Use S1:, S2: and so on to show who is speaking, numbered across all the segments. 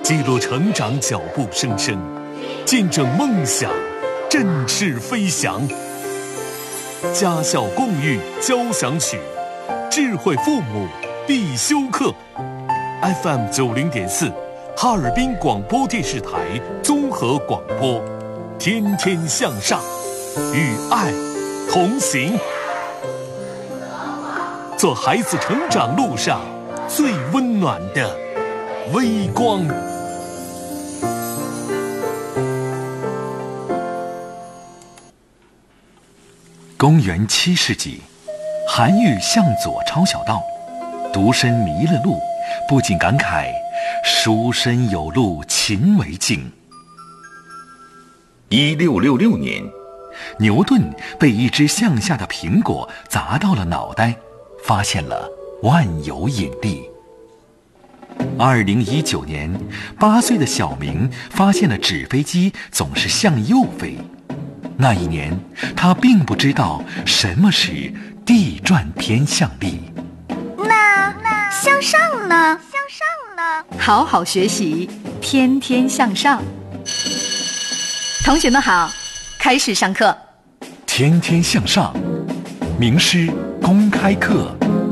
S1: 记录成长脚步声声，见证梦想振翅飞翔。家校共育交响曲，智慧父母必修课。FM 90.4，哈尔滨广播电视台综合广播，天天向上，与爱同行，做孩子成长路上最温暖的微光。
S2: 公元7世纪，韩愈向左抄小道，独身迷了路，不禁感慨：书生有路勤为径。
S3: 1666年，
S2: 牛顿被一只向下的苹果砸到了脑袋，发现了万有引力。2019年，8岁的小明发现了纸飞机总是向右飞。那一年，他并不知道什么是地转偏向力。
S4: 那向上呢？
S5: 好好学习，天天向上。同学们好，开始上课。
S2: 天天向上，名师公开课。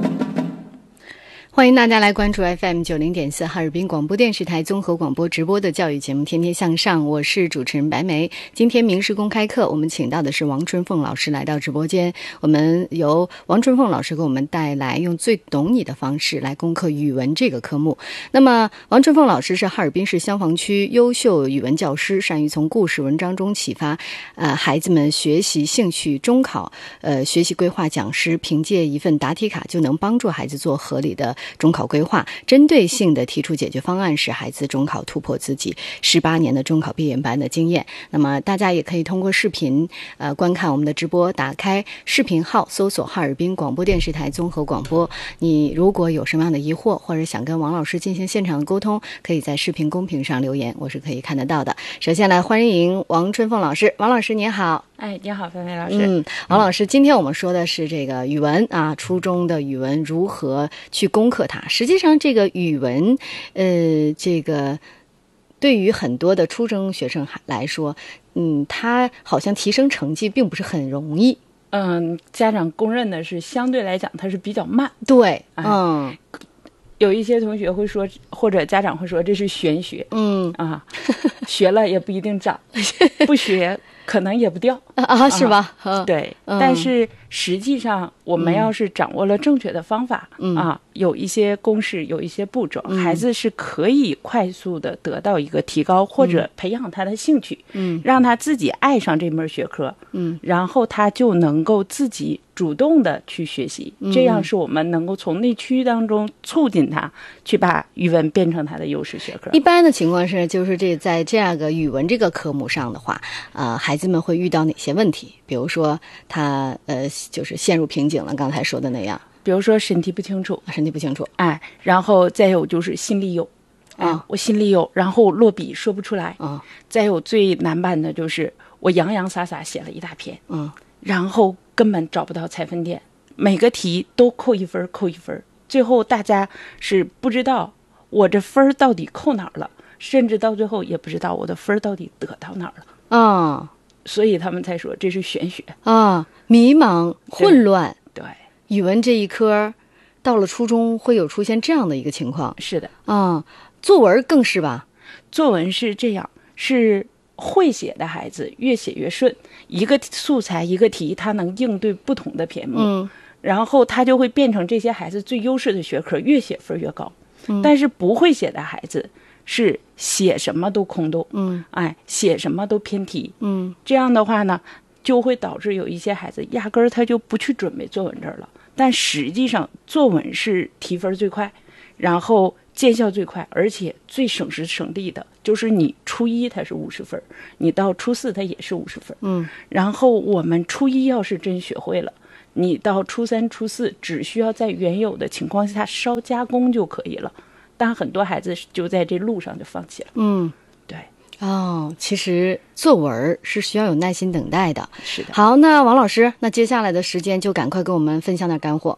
S6: 欢迎大家来关注 FM 90.4哈尔滨广播电视台综合广播直播的教育节目《天天向上》，我是主持人白梅。今天名师公开课，我们请到的是王春凤老师来到直播间，我们由王春凤老师给我们带来用最懂你的方式来攻克语文这个科目。那么王春凤老师是哈尔滨市香坊区优秀语文教师，善于从故事文章中启发孩子们学习兴趣。中考学习规划讲师凭借一份答题卡就能帮助孩子做合理的中考规划，针对性的提出解决方案，使孩子中考突破自己18年的中考闭眼班的经验。那么大家也可以通过视频观看我们的直播，打开视频号搜索哈尔滨广播电视台综合广播。你如果有什么样的疑惑，或者想跟王老师进行现场的沟通，可以在视频公屏上留言，我是可以看得到的。首先来欢迎王春凤老师。王老师您好。
S7: 你好，范范老师。
S6: 王老师，今天我们说的是这个语文啊，初中的语文如何去攻克它。实际上，这个语文，这个对于很多的初中学生来说，他好像提升成绩并不是很容易。
S7: 家长公认的是相对来讲它是比较慢。
S6: 对，
S7: 有一些同学会说，或者家长会说这是玄学。学了也不一定长，不学可能也不掉
S6: 是吧？
S7: 对，但是实际上我们要是掌握了正确的方法有一些公式，有一些步骤，孩子是可以快速的得到一个提高，或者培养他的兴趣，让他自己爱上这门学科，然后他就能够自己主动的去学习，这样是我们能够从内驱当中促进他去把语文变成他的优势学科。
S6: 一般的情况是，就是在这样个语文这个科目上的话，孩子们会遇到哪些问题？比如说他就是陷入瓶颈了，刚才说的那样。
S7: 比如说身体不清楚，然后再有就是心里有，我心里有，然后落笔说不出来，再有最难办的就是我洋洋洒洒写了一大篇，然后根本找不到采分点，每个题都扣一分，最后大家是不知道我这分到底扣哪儿了，甚至到最后也不知道我的分到底得到哪儿了，所以他们才说这是玄学
S6: 迷茫混乱。
S7: 对，
S6: 语文这一科到了初中会有出现这样的一个情况。
S7: 是的，
S6: 作文更是吧？
S7: 作文是这样，是会写的孩子越写越顺，一个素材一个题，他能应对不同的篇目，然后他就会变成这些孩子最优势的学科，越写分越高。但是不会写的孩子是写什么都空洞，写什么都偏题，这样的话呢，就会导致有一些孩子压根儿他就不去准备作文这儿了。但实际上作文是提分最快，然后见效最快，而且最省时省力的，就是你初一它是50分，你到初4它也是50分，然后我们初一要是真学会了，你到初3初4只需要在原有的情况下稍加工就可以了。但很多孩子就在这路上就放弃了。对。
S6: 其实作文是需要有耐心等待的。
S7: 是的。
S6: 好，那王老师，那接下来的时间就赶快跟我们分享点干货。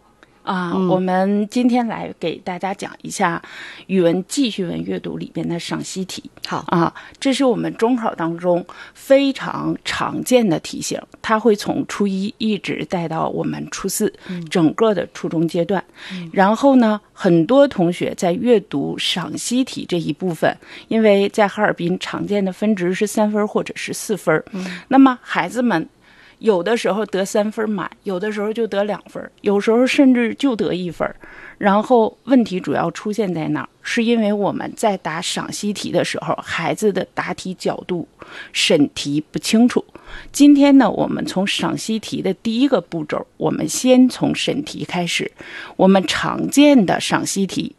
S7: 我们今天来给大家讲一下语文记叙文阅读里边的赏析题。
S6: 好
S7: 这是我们中考当中非常常见的题型，它会从初一一直带到我们初四，整个的初中阶段。然后呢，很多同学在阅读赏析题这一部分，因为在哈尔滨常见的分值是3分或者是4分，那么孩子们有的时候得3分满，有的时候就得2分，有时候甚至就得1分。然后问题主要出现在哪儿？是因为我们在答赏析题的时候，孩子的答题角度、审题不清楚。今天呢，我们从赏析题的第一个步骤，我们先从审题开始。我们常见的赏析题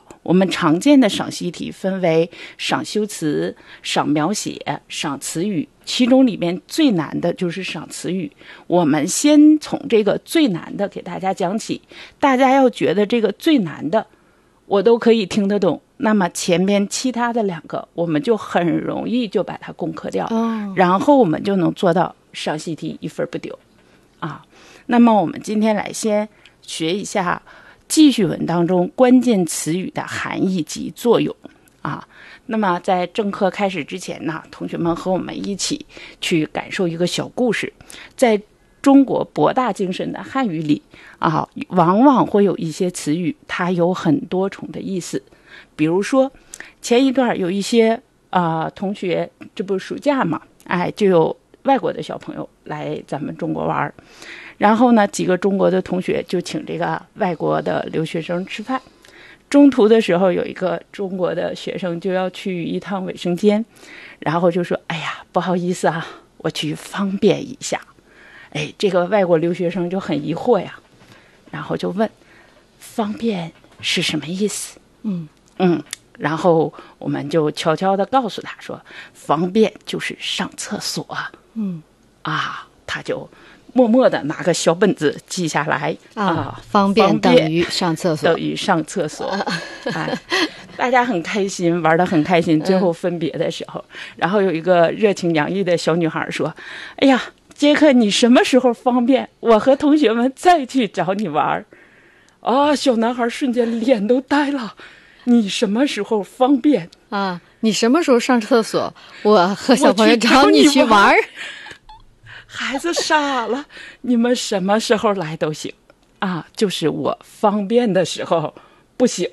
S7: 分为赏修辞、赏描写、赏词语，其中里面最难的就是赏词语。我们先从这个最难的给大家讲起，大家要觉得这个最难的我都可以听得懂，那么前面其他的2个我们就很容易就把它攻克掉，然后我们就能做到赏析题1分不丢那么我们今天来先学一下记叙文当中关键词语的含义及作用那么在正课开始之前呢，同学们和我们一起去感受一个小故事。在中国博大精深的汉语里往往会有一些词语，它有很多重的意思。比如说前一段有一些同学，这不是暑假嘛，就有外国的小朋友来咱们中国玩，然后呢几个中国的同学就请这个外国的留学生吃饭。中途的时候，有一个中国的学生就要去一趟卫生间，然后就说：“哎呀，不好意思我去方便一下。”这个外国留学生就很疑惑呀，然后就问：“方便是什么意思？”然后我们就悄悄地告诉他说：“方便就是上厕所。”他就默默地拿个小本子记下来
S6: 方便等于上厕所，
S7: 大家很开心，玩得很开心。最后分别的时候，然后有一个热情洋溢的小女孩说：“哎呀，杰克，你什么时候方便？我和同学们再去找你玩。”小男孩瞬间脸都呆了。你什么时候方便
S6: 你什么时候上厕所？我和小朋友找你去玩。
S7: 孩子傻了，你们什么时候来都行就是我方便的时候不行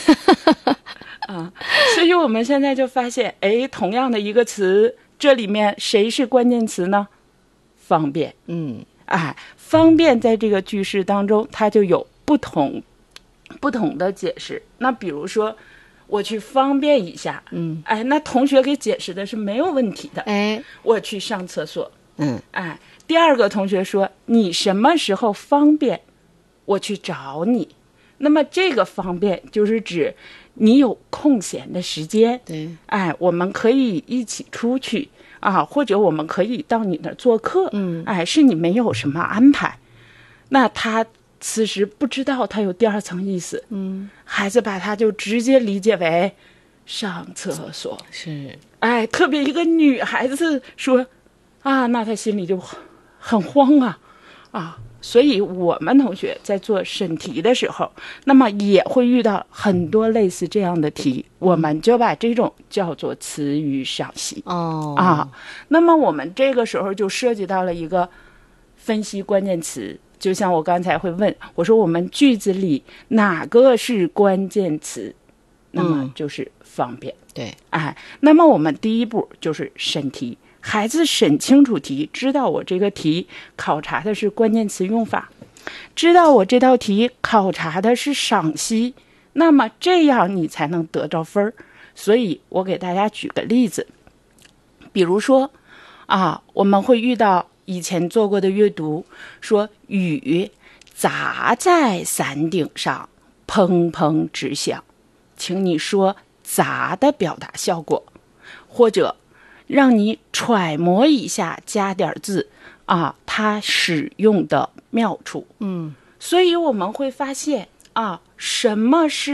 S7: 所以我们现在就发现，同样的一个词，这里面谁是关键词呢？方便。方便在这个句式当中，它就有不同的解释。那比如说我去方便一下那同学给解释的是没有问题的。我去上厕所。第二个同学说：“你什么时候方便？我去找你。”那么这个方便就是指你有空闲的时间，
S6: 对，
S7: 我们可以一起出去或者我们可以到你那儿做客，是你没有什么安排。那他此时不知道他有第二层意思，孩子把他就直接理解为上厕所。
S6: 是，
S7: 特别一个女孩子说那他心里就很慌所以我们同学在做审题的时候，那么也会遇到很多类似这样的题，我们就把这种叫做词语赏析。那么我们这个时候就涉及到了一个分析关键词，就像我刚才会问，我说我们句子里哪个是关键词？那么就是方便。
S6: 对，
S7: 那么我们第一步就是审题。孩子审清楚题，知道我这个题考察的是关键词用法，知道我这道题考察的是赏析，那么这样你才能得着分。所以我给大家举个例子，比如说我们会遇到以前做过的阅读，说雨砸在伞顶上，砰砰直响，请你说砸的表达效果，或者让你揣摩一下，加点字它使用的妙处。所以我们会发现什么是